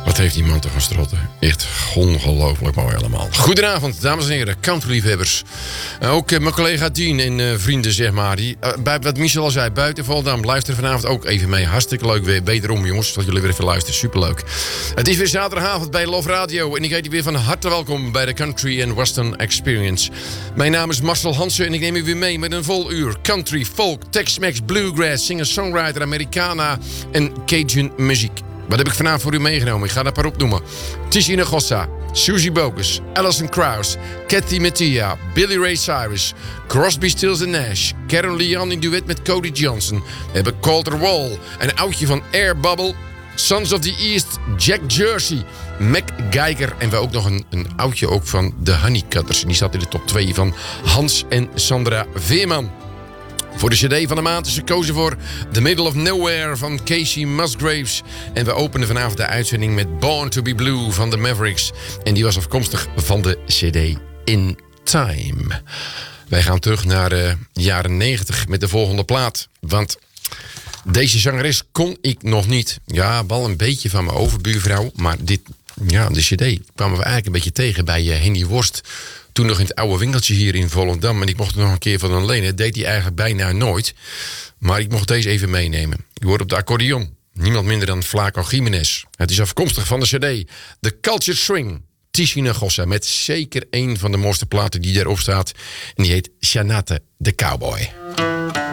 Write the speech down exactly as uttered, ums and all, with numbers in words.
Wat heeft die man toch een strotten. Echt ongelooflijk mooi allemaal. Goedenavond, dames en heren, countryliefhebbers. Uh, ook uh, mijn collega Dean en uh, vrienden, zeg maar. Die, uh, bij, wat Michel al zei, buiten Volendam. Luister vanavond ook even mee. Hartstikke leuk weer. Wederom, jongens, dat jullie weer even luisteren. Superleuk. Het is weer zaterdagavond bij Love Radio. En ik heet u weer van harte welkom bij de Country and Western Experience. Mijn naam is Marcel Hansen en ik neem u weer mee met een vol uur country, folk, Tex-Mex, bluegrass, singer-songwriter, Americana en Cajun muziek. Wat heb ik vanavond voor u meegenomen? Ik ga dat maar opnoemen. Tizi Ngossa, Susie Bogus, Alison Krauss, Kathy Mattea, Billy Ray Cyrus, Crosby, Stills and Nash, Karen Leon in duet met Cody Johnson. We hebben Colter Wall, een oudje van Air Bubble, Sons of the East, Jack Jersey, Mac Geiger en we ook nog een, een oudje ook van de Honeycutters. Die zat in de top twee van Hans en Sandra Veerman. Voor de cd van de maand is gekozen voor The Middle of Nowhere van Casey Musgraves. En we openen vanavond de uitzending met Born to be Blue van de Mavericks. En die was afkomstig van de cd In Time. Wij gaan terug naar de jaren negentig met de volgende plaat. Want deze zangeres kon ik nog niet. Ja, wel een beetje van mijn overbuurvrouw. Maar dit, ja, de cd kwamen we eigenlijk een beetje tegen bij uh, Henny Worst. Toen nog in het oude winkeltje hier in Volendam. En ik mocht er nog een keer van hem lenen. Dat deed hij eigenlijk bijna nooit. Maar ik mocht deze even meenemen. Je hoort op de accordeon. Niemand minder dan Flaco Jiménez. Het is afkomstig van de cd The Culture Swing. Tizi Ngossa. Met zeker een van de mooiste platen die erop staat. En die heet Shanate the Cowboy.